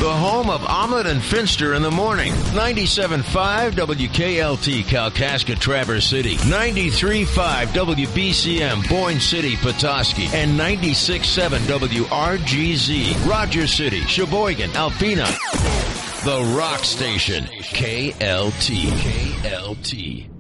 the home of Omelet and Finster in the morning. 97.5 WKLT Kalkaska Traverse City, 93.5 WBCM Boyne City Petoskey, and 96.7 WRGZ Rogers City, Sheboygan, Alpena. The Rock Station, KLT.